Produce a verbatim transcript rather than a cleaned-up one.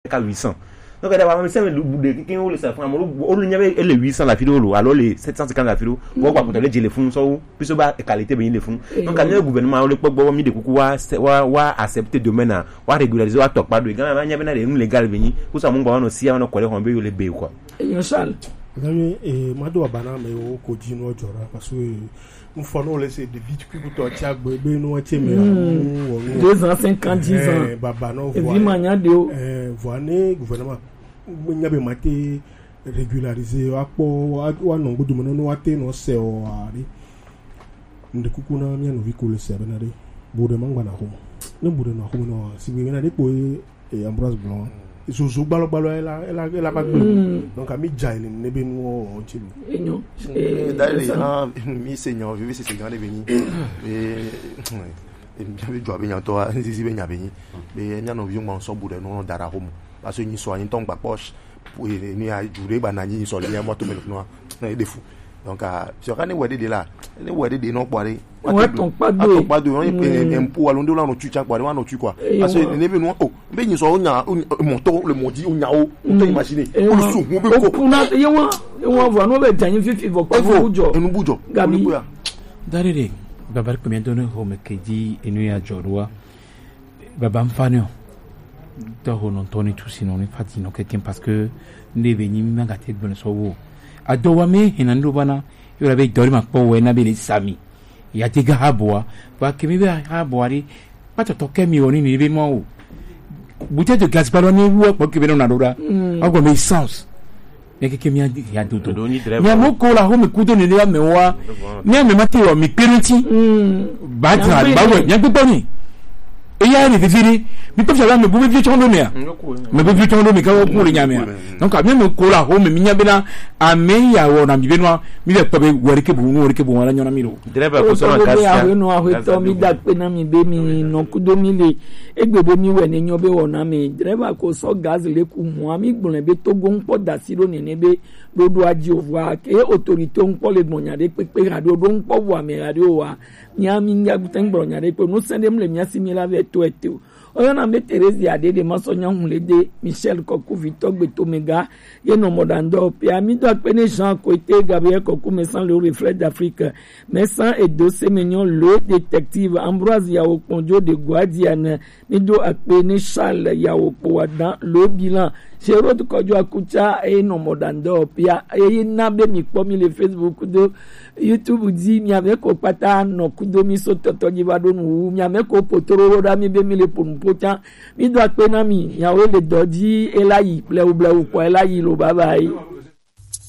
qu'à huit cents. Donc d'avoir même ça le bout de qui on le sait franchement on le avait les huit cents la vidéo alors les sept cent cinquante la vidéo pour quoi pour les téléphones ça plus bas qualité bien les fonds donc quand le gouvernement le peuple bon mis de coucou wa wa accepter demain na wa régulariser wa top pas de gars il y avait na des légal venir pour ça mon ba on aussi on coller on be le be quoi Charles Nami e mado abana me o ko jino jora parce que on faut laisser des vite que to tia bebe no tie me deux ans cinquante dix ans baba no voix eh voine gouvernement nyabe mate régulariser apo wa no gudu no no ate no se o ari ndekuku na mia no vikolo se benare bude mangba na homo ne bude na homo no si be na de po e Ambroise Blanc so so balo balo ela ela ela pas donc ami jaile ne be no on ti enyo eh d'ailleurs mi seigneur je vais c'est seigneur de venir et et j'avais joué bien toi si si bien bien mais nya no vieux mon so bude no dara homo parce que ni so ni ton ba poche pour ni a jouer ba na ni so le mo to me no na de fou donc sur quand on est de là on est ouais de non boire ouais ton pas de ton pas de on est un pour allons de là on tue chaque boire on tue quoi parce que ne veut non oh ben ils sont on a monto le modi on a on peut imaginer on sou on peut ko na yewa yewa voix no be tan fifi vo ko bujo enu bujo gabi darere baba ko mi donne ho me keji enu ya jorwa baba mfanyo to ho non toni tu sinon ni fatino quelqu'un parce que ne veni manga te bon so wo adowame hinando bana yora be dori makpo we na be ni sami ya tiga habwa wa kimi be habwa ri pato to kemi oni ni be mo bouteille de gaz ballon ni wo ko kebe na dora ago me essence ne ke kemi ya dodo ni mo ko la ho me kudo ni ya me wa ni me mate o mi parenti ba ta ba we ya gbo ni e ya ni firi mi ko fala me bu bi chondo me me bu bi chondo me ka ko ri nyame donc a même ko la ho me mi nyabe na a me ya wo na mi be no mi be pabe wori ke bu no wori ke bu wala nyona mi ro driver ko so na kasi ya no a ho to mi da pe na mi be mi no kudo mi le egbebo mi we ne nyobe wo na mi driver ko so gas le ku mu ami gbon be to go npo da si ro ni ne be dodo aji ovwa ke autorité npo le gbon nyade pe pe radio do npo bo ami radio wa ni ami nya guten gbon nyade pe no sende mle mi asimi la ve to ete on a mis Thérèse Adé de Massonia de Michel Kokou Victor Betomega et non modando puis ami doit peine Jean côté Gabriel Kokou mais sans le reflet d'Afrique mais sans et deux sémignon le détective Ambroise Yao Konjo de Guadiane mais do a peine Charles Yao dans le bilan Chéro de Kojo Akucha et non modando puis et nabe mi pomi le Facebook de YouTube dit mi avec ko pata no kudomi so toto jibado nu mi avec ko potoro da mi be mi le pon pocha mi do apena mi ya o le dodi elayi ple o ble o ko elayi lo baba yi